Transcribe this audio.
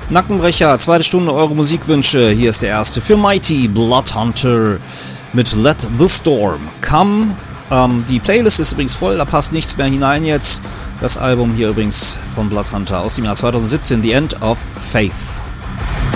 Nackenbrecher, zweite Stunde, eure Musikwünsche. Hier ist der erste für Mighty Bloodhunter mit Let the Storm Come. Die Playlist ist übrigens voll, da passt nichts mehr hinein jetzt. Das Album hier übrigens von Bloodhunter aus dem Jahr 2017, The End of Faith.